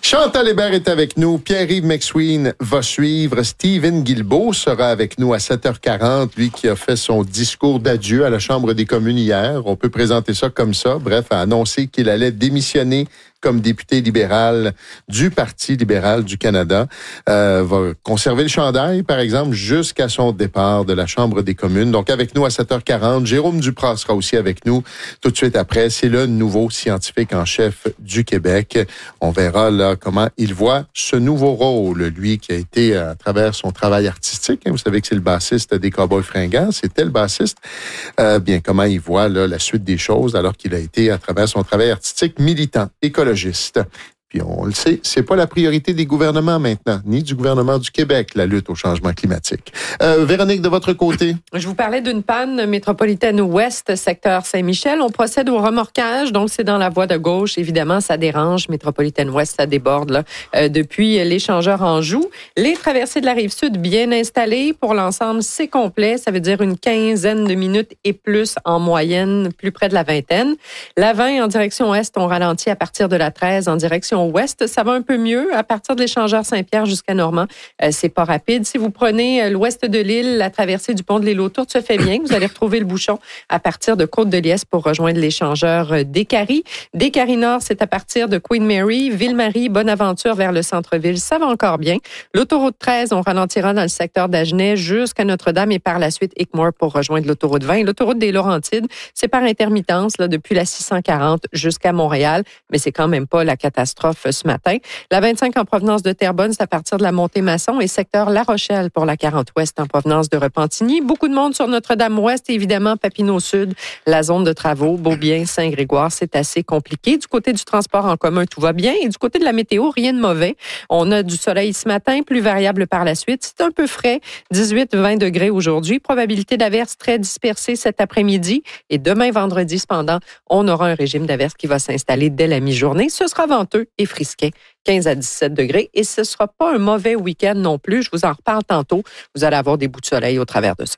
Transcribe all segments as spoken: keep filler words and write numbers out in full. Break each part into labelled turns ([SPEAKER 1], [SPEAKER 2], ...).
[SPEAKER 1] Chantal Hébert est avec nous. Pierre-Yves McSween va suivre. Stephen Guilbeault sera avec nous à sept heures quarante. Lui qui a fait son discours d'adieu à la Chambre des communes hier. On peut présenter ça comme ça. Bref, a annoncé qu'il allait démissionner comme député libéral du Parti libéral du Canada. Euh, va conserver le chandail, par exemple, jusqu'à son départ de la Chambre des communes. Donc, avec nous à sept heures quarante, Jérôme Duprat sera aussi avec nous tout de suite après. C'est le nouveau scientifique en chef du Québec. On verra là comment il voit ce nouveau rôle, lui qui a été à travers son travail artistique. Hein, vous savez que c'est le bassiste des Cowboys fringants. C'était le bassiste. Euh, bien, comment il voit là, la suite des choses alors qu'il a été à travers son travail artistique militant, écologiste. Puis on le sait, c'est pas la priorité des gouvernements maintenant, ni du gouvernement du Québec, la lutte au changement climatique. Euh, Véronique, de votre côté?
[SPEAKER 2] Je vous parlais d'une panne métropolitaine ouest, secteur Saint-Michel. On procède au remorquage, donc c'est dans la voie de gauche. Évidemment, ça dérange. Métropolitaine ouest, ça déborde là, euh, depuis l'échangeur Anjou. Les traversées de la Rive-Sud bien installées. Pour l'ensemble, c'est complet. Ça veut dire une quinzaine de minutes et plus en moyenne, plus près de la vingtaine. La vingt en direction est, on ralentit à partir de la treize en direction ouest, ça va un peu mieux. À partir de l'échangeur Saint-Pierre jusqu'à Normand, euh, c'est pas rapide. Si vous prenez euh, l'ouest de l'île, la traversée du pont de l'île aux Tourtes se fait bien. Vous allez retrouver le bouchon à partir de Côte-de-Liesse pour rejoindre l'échangeur euh, d'Écarie. D'Écarie-Nord, c'est à partir de Queen Mary, Ville-Marie, Bonaventure vers le centre-ville. Ça va encore bien. L'autoroute treize, on ralentira dans le secteur d'Agenais jusqu'à Notre-Dame et par la suite Hickmore pour rejoindre l'autoroute vingt. L'autoroute des Laurentides, c'est par intermittence là, depuis la six cent quarante jusqu'à Montréal, mais c'est quand même pas la catastrophe ce matin. La vingt-cinq en provenance de Terrebonne, c'est à partir de la Montée-Masson et secteur La Rochelle pour la quarante ouest en provenance de Repentigny. Beaucoup de monde sur Notre-Dame-Ouest et évidemment Papineau-Sud, la zone de travaux, Beaubien, Saint-Grégoire, c'est assez compliqué. Du côté du transport en commun, tout va bien et du côté de la météo, rien de mauvais. On a du soleil ce matin, plus variable par la suite. C'est un peu frais, dix-huit à vingt degrés aujourd'hui. Probabilité d'averses très dispersée cet après-midi et demain vendredi, cependant, on aura un régime d'averses qui va s'installer dès la mi-journée. Ce sera venteux et frisquet, quinze à dix-sept degrés. Et ce ne sera pas un mauvais week-end non plus. Je vous en reparle tantôt. Vous allez avoir des bouts de soleil au travers de ça.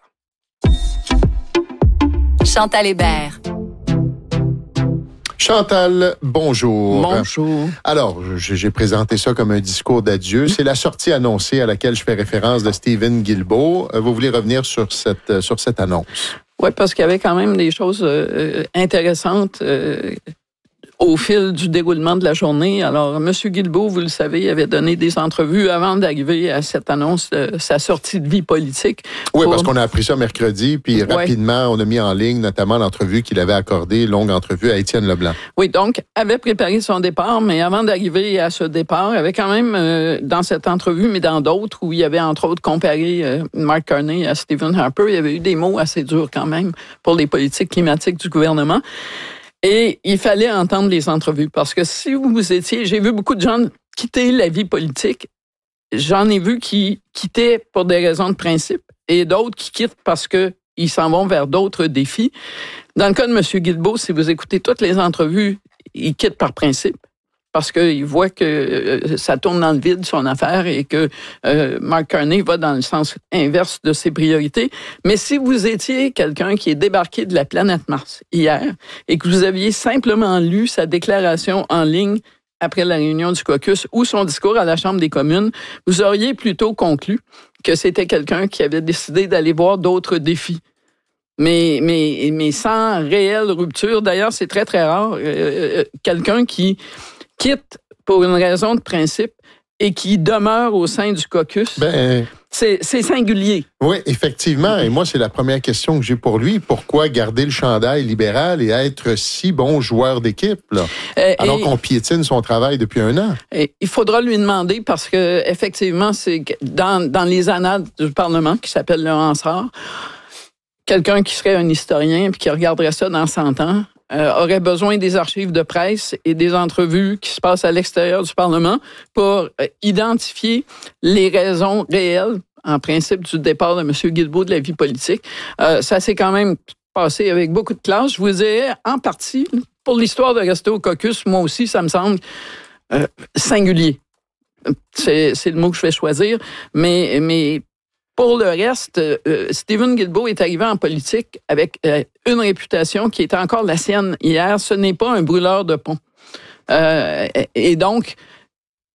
[SPEAKER 3] Chantal Hébert.
[SPEAKER 1] Chantal, bonjour.
[SPEAKER 4] Bonjour.
[SPEAKER 1] Alors, j'ai présenté ça comme un discours d'adieu. C'est la sortie annoncée à laquelle je fais référence de Stephen Guilbeault. Vous voulez revenir sur cette, sur cette annonce?
[SPEAKER 4] Oui, parce qu'il y avait quand même des choses euh, intéressantes euh, au fil du déroulement de la journée. Alors, M. Guilbeault, vous le savez, avait donné des entrevues avant d'arriver à cette annonce de sa sortie de vie politique.
[SPEAKER 1] Oui,
[SPEAKER 4] pour...
[SPEAKER 1] parce qu'on a appris ça mercredi, puis ouais. rapidement, on a mis en ligne notamment l'entrevue qu'il avait accordée, longue entrevue à Étienne Leblanc.
[SPEAKER 4] Oui, donc, avait préparé son départ, mais avant d'arriver à ce départ, avait quand même, euh, dans cette entrevue, mais dans d'autres, où il avait entre autres comparé euh, Mark Carney à Stephen Harper, il y avait eu des mots assez durs quand même pour les politiques climatiques du gouvernement. Et il fallait entendre les entrevues parce que si vous étiez... J'ai vu beaucoup de gens quitter la vie politique. J'en ai vu qui quittaient pour des raisons de principe et d'autres qui quittent parce qu'ils s'en vont vers d'autres défis. Dans le cas de M. Guilbeault, si vous écoutez toutes les entrevues, il quitte par principe parce qu'il voit que ça tourne dans le vide, son affaire, et que euh, Mark Carney va dans le sens inverse de ses priorités. Mais si vous étiez quelqu'un qui est débarqué de la planète Mars hier et que vous aviez simplement lu sa déclaration en ligne après la réunion du caucus ou son discours à la Chambre des communes, vous auriez plutôt conclu que c'était quelqu'un qui avait décidé d'aller voir d'autres défis. Mais, mais, mais sans réelle rupture. D'ailleurs, c'est très, très rare. Euh, quelqu'un qui quitte pour une raison de principe et qui demeure au sein du caucus, ben, c'est, c'est singulier.
[SPEAKER 1] Oui, effectivement. Et moi, c'est la première question que j'ai pour lui. Pourquoi garder le chandail libéral et être si bon joueur d'équipe, là, euh, alors et, qu'on piétine son travail depuis un an?
[SPEAKER 4] Et il faudra lui demander parce que effectivement, c'est dans, dans les annales du Parlement qui s'appelle le Hansard, quelqu'un qui serait un historien et qui regarderait ça dans cent ans, Euh, aurait besoin des archives de presse et des entrevues qui se passent à l'extérieur du Parlement pour euh, identifier les raisons réelles, en principe, du départ de M. Guilbeault de la vie politique. Euh, ça s'est quand même passé avec beaucoup de classe. Je vous dirais, en partie, pour l'histoire de rester au caucus, moi aussi, ça me semble euh, singulier. C'est, c'est le mot que je vais choisir, mais... mais pour le reste, euh, Stephen Guilbeault est arrivé en politique avec euh, une réputation qui était encore la sienne hier. Ce n'est pas un brûleur de pont. Euh, et donc,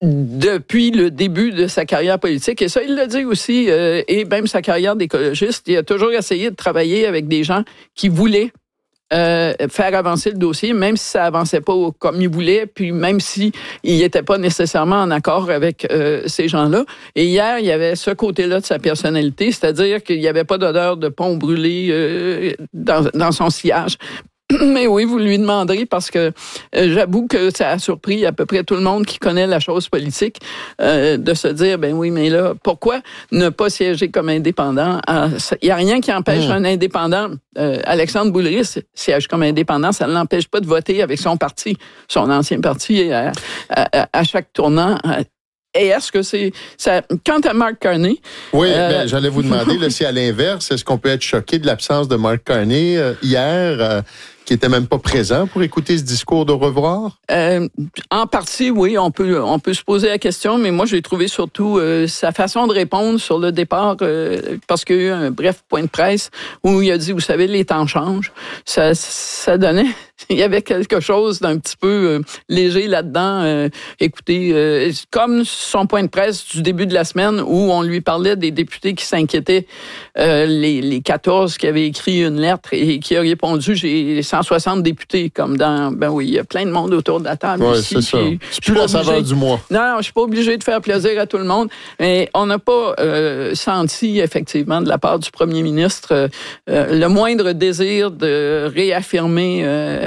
[SPEAKER 4] depuis le début de sa carrière politique. Et ça, il l'a dit aussi, euh, et même sa carrière d'écologiste, il a toujours essayé de travailler avec des gens qui voulaient Euh, faire avancer le dossier, même si ça avançait pas comme il voulait, puis même si il n'était pas nécessairement en accord avec euh, ces gens-là. Et hier, il y avait ce côté-là de sa personnalité, c'est-à-dire qu'il n'y avait pas d'odeur de pont brûlé euh, dans, dans son sillage. Mais oui, vous lui demanderez parce que euh, j'avoue que ça a surpris à peu près tout le monde qui connaît la chose politique euh, de se dire, ben oui, mais là, pourquoi ne pas siéger comme indépendant? Il n'y a rien qui empêche mmh. un indépendant. Euh, Alexandre Boulris siège comme indépendant, ça ne l'empêche pas de voter avec son parti, son ancien parti, à, à, à chaque tournant. Et est-ce que c'est... Ça, quant à Mark Carney...
[SPEAKER 1] Oui, euh, ben, j'allais vous demander, là, si à l'inverse, est-ce qu'on peut être choqué de l'absence de Mark Carney euh, hier, euh, qui était même pas présent pour écouter ce discours d'au revoir?
[SPEAKER 4] Euh, en partie, oui, on peut, on peut se poser la question, mais moi, j'ai trouvé surtout euh, sa façon de répondre sur le départ, euh, parce qu'il y a eu un bref point de presse où il a dit, vous savez, les temps changent. Ça, ça donnait... Il y avait quelque chose d'un petit peu euh, léger là-dedans. Euh, écoutez, euh, comme son point de presse du début de la semaine où on lui parlait des députés qui s'inquiétaient, euh, les, les quatorze qui avaient écrit une lettre et qui a répondu, j'ai cent soixante députés, comme dans, ben oui, il y a plein de monde autour de la table
[SPEAKER 1] ouais,
[SPEAKER 4] ici.
[SPEAKER 1] C'est ça. C'est plus la saveur du mois.
[SPEAKER 4] Non, non, je suis pas obligé de faire plaisir à tout le monde, mais on n'a pas euh, senti, effectivement, de la part du premier ministre, euh, le moindre désir de réaffirmer euh,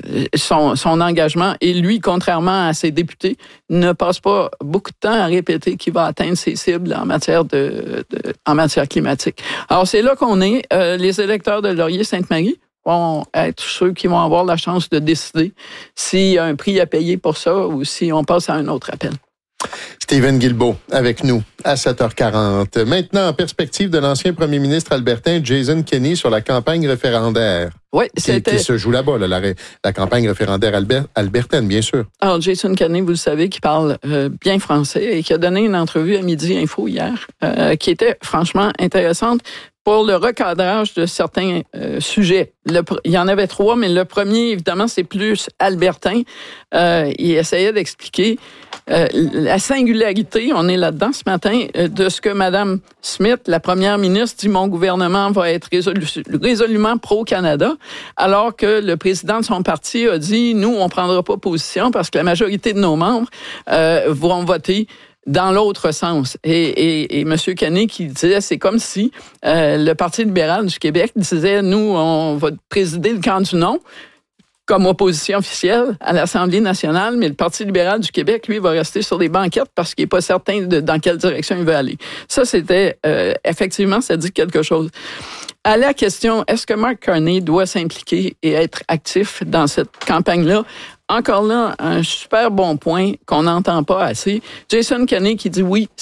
[SPEAKER 4] Son, son engagement. Et lui, contrairement à ses députés, ne passe pas beaucoup de temps à répéter qu'il va atteindre ses cibles en matière, de, de, en matière climatique. Alors, c'est là qu'on est. Euh, les électeurs de Laurier-Sainte-Marie vont être ceux qui vont avoir la chance de décider s'il y a un prix à payer pour ça ou si on passe à un autre appel.
[SPEAKER 1] Stephen Guilbeault avec nous à sept heures quarante. Maintenant, en perspective de l'ancien premier ministre albertain Jason Kenney sur la campagne référendaire.
[SPEAKER 4] Oui,
[SPEAKER 1] c'était... Qui, qui se joue là-bas, là, la, la campagne référendaire albert, albertaine, bien sûr.
[SPEAKER 4] Alors, Jason Kenney, vous le savez, qui parle euh, bien français et qui a donné une entrevue à Midi Info hier, euh, qui était franchement intéressante pour le recadrage de certains euh, sujets. Le, il y en avait trois, mais le premier, évidemment, c'est plus albertain. Euh, il essayait d'expliquer euh, la singularité, on est là-dedans ce matin, euh, de ce que Mme Smith, la première ministre, dit « Mon gouvernement va être résolu, résolument pro-Canada », alors que le président de son parti a dit « Nous, on ne prendra pas position parce que la majorité de nos membres euh, vont voter dans l'autre sens. » Et, et, et M. Kenney qui disait, c'est comme si euh, le Parti libéral du Québec disait, nous, on va présider le camp du non comme opposition officielle à l'Assemblée nationale, mais le Parti libéral du Québec, lui, va rester sur des banquettes parce qu'il n'est pas certain de dans quelle direction il veut aller. Ça, c'était, euh, effectivement, ça dit quelque chose. À la question, est-ce que Mark Carney doit s'impliquer et être actif dans cette campagne-là? Encore là, un super bon point qu'on n'entend pas assez. Jason Kenney qui dit oui,